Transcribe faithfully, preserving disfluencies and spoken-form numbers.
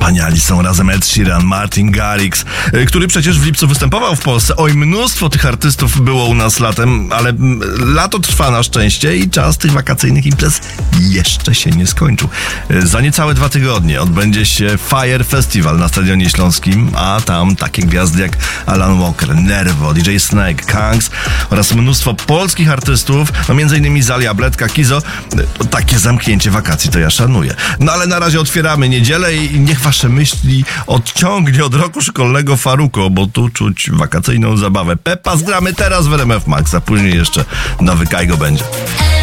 Wspaniali są razem Ed Sheeran, Martin Garrix, który przecież w lipcu występował w Polsce. Oj, mnóstwo tych artystów było u nas latem, ale lato trwa na szczęście i czas tych wakacyjnych imprez jeszcze się nie skończył. Za niecałe dwa tygodnie odbędzie się Fire Festival na Stadionie Śląskim, a tam takie gwiazdy jak Alan Walker, Nervo, D J Snake, Kangs oraz mnóstwo polskich artystów, no między innymi Zalia, Bledka, Kizo. Takie zamknięcie wakacji to ja szanuję. No ale na razie otwieramy niedzielę i niech wasze myśli odciągnie od roku szkolnego Faruko, bo tu czuć wakacyjną zabawę. Pepa zgramy teraz w R M F Max, a później jeszcze nowy Kajgo będzie.